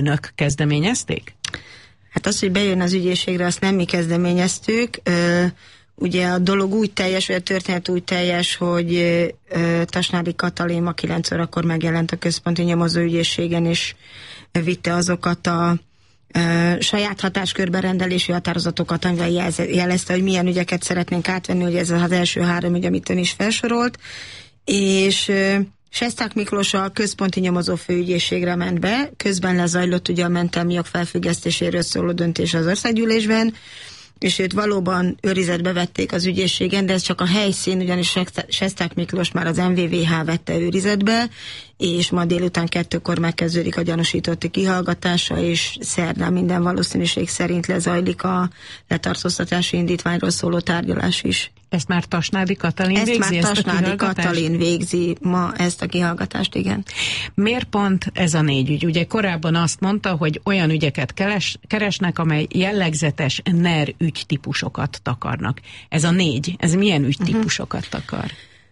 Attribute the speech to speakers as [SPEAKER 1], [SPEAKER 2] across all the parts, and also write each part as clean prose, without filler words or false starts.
[SPEAKER 1] önök kezdeményezték?
[SPEAKER 2] Hát az, hogy bejön az ügyészségre, azt nem mi kezdeményeztük. Ugye a dolog úgy teljes, vagy a történet úgy teljes, hogy Tasnádi Katalin ma 9 órakor megjelent a központi nyomozóügyészségen, és vitte azokat a saját hatáskörben rendelési határozatokat, amivel jelezte, hogy milyen ügyeket szeretnénk átvenni, hogy ez az első 3 ügy, amit ön is felsorolt, és Sesták Miklós a központi nyomozó főügyészségre ment be, közben lezajlott ugye a mentelmi jog felfüggesztéséről szóló döntés az országgyűlésben, és őt valóban őrizetbe vették az ügyészségen, de ez csak a helyszín, ugyanis Sesták Miklós már az MVVH vette őrizetbe, és ma délután 2-kor megkezdődik a gyanúsítotti kihallgatása, és szerdán minden valószínűség szerint lezajlik a letartóztatási indítványról szóló tárgyalás is.
[SPEAKER 1] Ezt már Tasnádi Katalin végzi?
[SPEAKER 2] Ezt már Tasnádi Katalin végzi ma ezt a kihallgatást, igen.
[SPEAKER 1] Miért pont ez a 4 ügy? Ugye korábban azt mondta, hogy olyan ügyeket keresnek, amely jellegzetes NER ügytípusokat takarnak. Ez a 4, ez milyen ügytípusokat takar?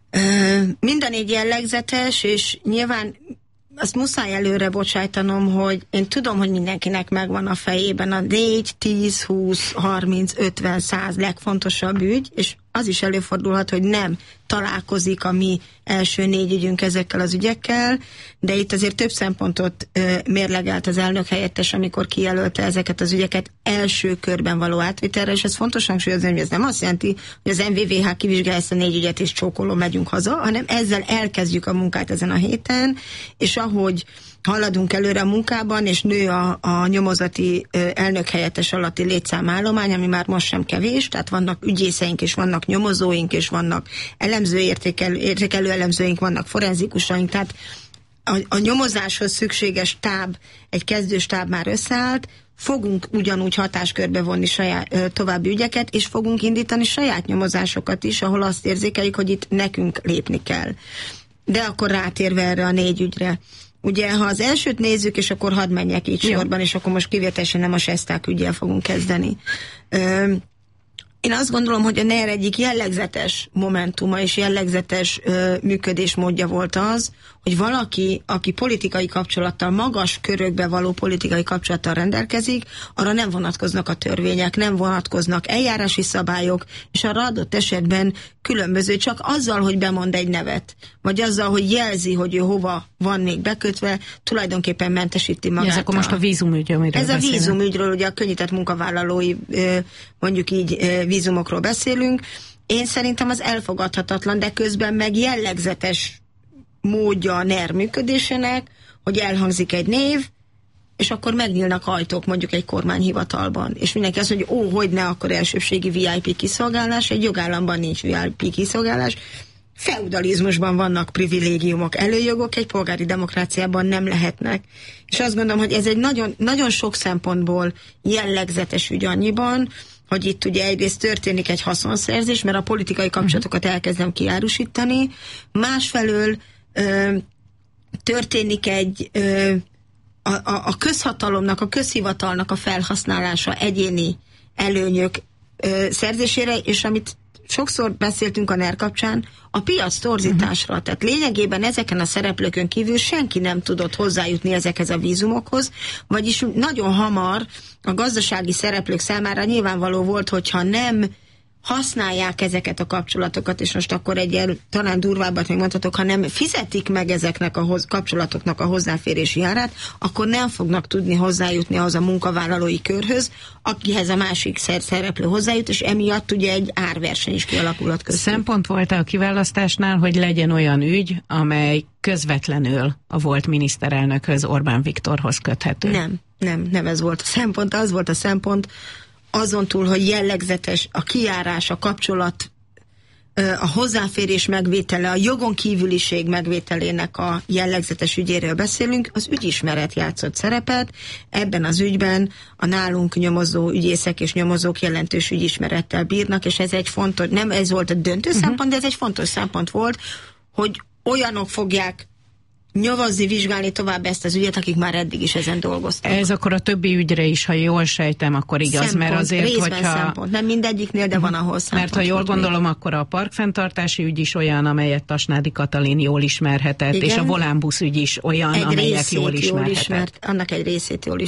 [SPEAKER 2] Mind a 4 jellegzetes, és nyilván azt muszáj előre bocsájtanom, hogy én tudom, hogy mindenkinek megvan a fejében a 4, 10, 20, 30, 50, 100 legfontosabb ügy, és az is előfordulhat, hogy nem találkozik a mi első 4 ügyünk ezekkel az ügyekkel, de itt azért több szempontot mérlegelt az elnök helyettes, amikor kijelölte ezeket az ügyeket első körben való átvitelre, és ez fontos hangsúlyozni, hogy ez nem azt jelenti, hogy az MVVH kivizsgálja ezt a 4 ügyet, és csókoló megyünk haza, hanem ezzel elkezdjük a munkát ezen a héten, és ahogy haladunk előre a munkában, és nő a nyomozati elnök helyettes alatti létszámállomány, ami már most sem kevés, tehát vannak ügyészeink, és vannak nyomozóink, és vannak értékelő elemzőink, vannak forenzikusaink, tehát a nyomozáshoz szükséges stáb, egy kezdőstáb már összeállt, fogunk ugyanúgy hatáskörbe vonni további ügyeket, és fogunk indítani saját nyomozásokat is, ahol azt érzékeljük, hogy itt nekünk lépni kell. De akkor rátérve erre a 4 ügyre. Ugye, ha az elsőt nézzük, és akkor hadd menjek így sorban, és akkor most kivételesen nem a Sesták üggyel fogunk kezdeni. Én azt gondolom, hogy a NER egyik jellegzetes momentuma és jellegzetes működésmódja volt az, hogy valaki, aki politikai kapcsolattal, magas körökbe való politikai kapcsolattal rendelkezik, arra nem vonatkoznak a törvények, nem vonatkoznak eljárási szabályok, és arra adott esetben különböző, csak azzal, hogy bemond egy nevet, vagy azzal, hogy jelzi, hogy ő hova van még bekötve, tulajdonképpen mentesíti magát.
[SPEAKER 1] Ez akkor most a vízumügy, amiről
[SPEAKER 2] beszélünk. Ez a vízumügyről, ugye a könnyített munkavállalói, mondjuk így vízumokról beszélünk. Én szerintem az elfogadhatatlan, de közben meg jellegzetes módja a NER működésének, hogy elhangzik egy név, és akkor megnyílnak ajtók mondjuk egy kormányhivatalban. És mindenki azt mondja, hogyne, akkor elsőbségi VIP kiszolgálás, egy jogállamban nincs VIP kiszolgálás. Feudalizmusban vannak privilégiumok, előjogok, egy polgári demokráciában nem lehetnek. És azt gondolom, hogy ez egy nagyon, nagyon sok szempontból jellegzetes ügy annyiban, hogy itt ugye egyrészt történik egy haszonszerzés, mert a politikai kapcsolatokat elkezdem kiárusítani, másfelől történik egy a közhatalomnak, a közhivatalnak a felhasználása egyéni előnyök szerzésére, és amit sokszor beszéltünk a NER kapcsán, a piac torzításra. Tehát lényegében ezeken a szereplőkön kívül senki nem tudott hozzájutni ezekhez a vízumokhoz, vagyis nagyon hamar a gazdasági szereplők számára nyilvánvaló volt, hogyha nem használják ezeket a kapcsolatokat, és most akkor talán durvábbat még mondhatok, ha nem fizetik meg ezeknek a kapcsolatoknak a hozzáférési árát, akkor nem fognak tudni hozzájutni ahhoz a munkavállalói körhöz, akihez a másik szereplő hozzájut, és emiatt ugye egy árverseny is kialakulhat köztük.
[SPEAKER 1] Szempont volt a kiválasztásnál, hogy legyen olyan ügy, amely közvetlenül a volt miniszterelnökhöz, Orbán Viktorhoz köthető.
[SPEAKER 2] Nem ez volt a szempont, az volt a szempont, azon túl, hogy jellegzetes a kijárás, a kapcsolat, a hozzáférés megvétele, a jogon kívüliség megvételének a jellegzetes ügyéről beszélünk, az ügyismeret játszott szerepet. Ebben az ügyben a nálunk nyomozó ügyészek és nyomozók jelentős ügyismerettel bírnak, és ez egy fontos, nem ez volt a döntő szempont, de ez egy fontos szempont volt, hogy olyanok fogják nyomozni, vizsgálni tovább ezt az ügyet, akik már eddig is ezen dolgoztak.
[SPEAKER 1] Ez akkor a többi ügyre is, ha jól sejtem, akkor igaz,
[SPEAKER 2] szempont,
[SPEAKER 1] mert azért, hogyha...
[SPEAKER 2] szempont. Nem mindegyiknél, de van, ahol szempont.
[SPEAKER 1] Mert ha jól gondolom, akkor a parkfenntartási ügy is olyan, amelyet Tasnádi Katalin jól ismerhetett, igen, és a volánbusz ügy is olyan, amelyet jól ismerhetett.
[SPEAKER 2] Annak egy részét jól